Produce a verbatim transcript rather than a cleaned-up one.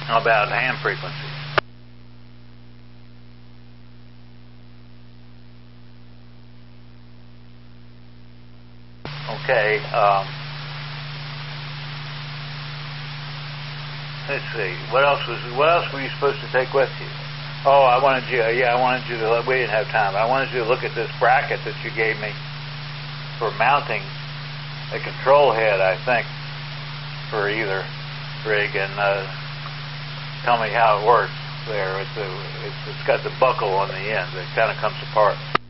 about hand frequencies. Okay, um, let's see. What else was? What else were you supposed to take with you? Oh, I wanted you. Yeah, I wanted you to. We didn't have time. I wanted you to look at this bracket that you gave me for mounting a control head, I think, for either rig, and uh, tell me how it works there. It's, a, it's, it's got the buckle on the end that kind of comes apart.